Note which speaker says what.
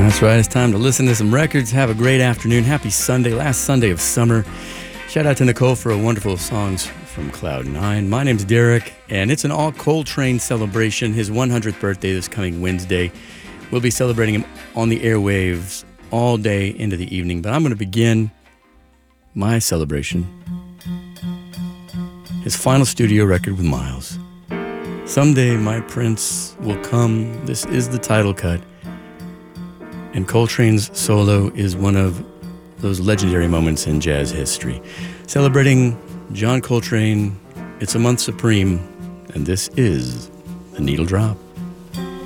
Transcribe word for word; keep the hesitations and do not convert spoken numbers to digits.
Speaker 1: That's right. It's time to listen to some records. Have a great afternoon. Happy Sunday, last Sunday of summer. Shout out to Nicole for a wonderful songs from Cloud nine. My name's Derek, and it's an all Coltrane celebration. His one hundredth birthday this coming Wednesday. We'll be celebrating him on the airwaves all day into the evening, but I'm going to begin my celebration. His final studio record with Miles. Someday My Prince Will Come. This is the title cut. And Coltrane's solo is one of those legendary moments in jazz history. Celebrating John Coltrane, it's a month supreme, and this is The Needle Drop.